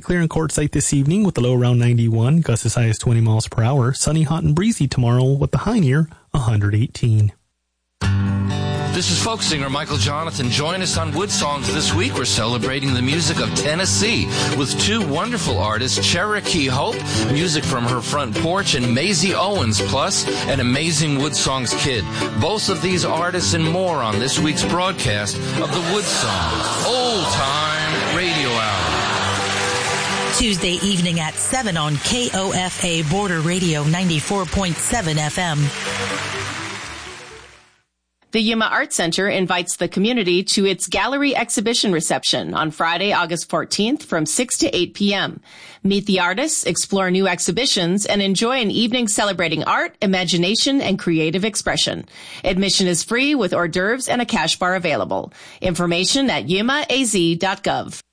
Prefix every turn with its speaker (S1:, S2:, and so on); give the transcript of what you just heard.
S1: clear in Quartzsite this evening with the low around 91, gusts as high as 20 miles per hour. Sunny, hot, and breezy tomorrow with the high near 118.
S2: This is folk singer Michael Jonathan. Join us on Wood Songs this week. We're celebrating the music of Tennessee with two wonderful artists, Cherokee Hope, music from her front porch, and Maisie Owens, plus an amazing Wood Songs kid. Both of these artists and more on this week's broadcast of the Wood Songs Old Time Radio Hour.
S3: Tuesday evening at 7 on KOFA Border Radio 94.7 FM.
S4: The Yuma Art Center invites the community to its gallery exhibition reception on Friday, August 14th from 6 to 8 p.m. Meet the artists, explore new exhibitions, and enjoy an evening celebrating art, imagination, and creative expression. Admission is free with hors d'oeuvres and a cash bar available. Information at yumaaz.gov.